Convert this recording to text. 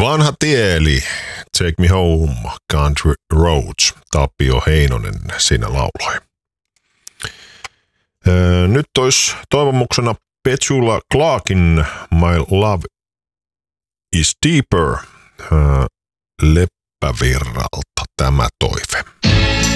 Vanha tie eli Take Me Home, Country Roads. Tapio Heinonen siinä lauloi. Nyt olisi toivomuksena Petula Clarkin My Love is Deeper Leppävirralta tämä toive.